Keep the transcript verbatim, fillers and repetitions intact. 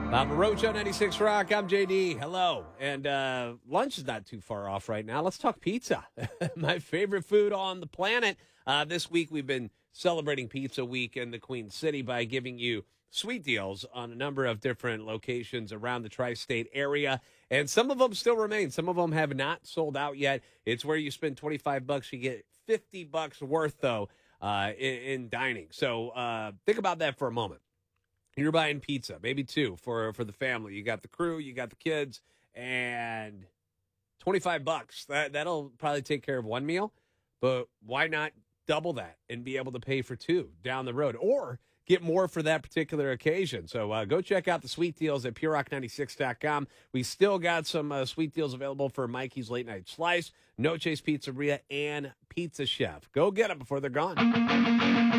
Papa Roach on ninety-six Rock. I'm J D. Hello. And uh, lunch is not too far off right now. Let's talk pizza. My favorite food on the planet. Uh, this week we've been celebrating Pizza Week in the Queen City by giving you sweet deals on a number of different locations around the tri-state area. And some of them still remain. Some of them have not sold out yet. It's where you spend twenty-five bucks, you get fifty bucks worth, though, uh, in, in dining. So uh, think about that for a moment. You're buying pizza, maybe two for, for the family. You got the crew, you got the kids, and twenty-five bucks. That, that'll probably take care of one meal, but why not double that and be able to pay for two down the road or get more for that particular occasion? So uh, go check out the sweet deals at pure rock ninety-six dot com. We still got some uh, sweet deals available for Mikey's Late Night Slice, No Chase Pizzeria, and Pizza Chef. Go get them before they're gone.